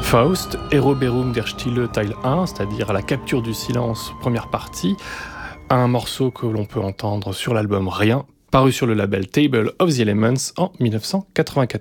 Faust, Eroberum der Stille Teil 1, c'est-à-dire la capture du silence, première partie, un morceau que l'on peut entendre sur l'album Rien, paru sur le label Table of the Elements en 1994.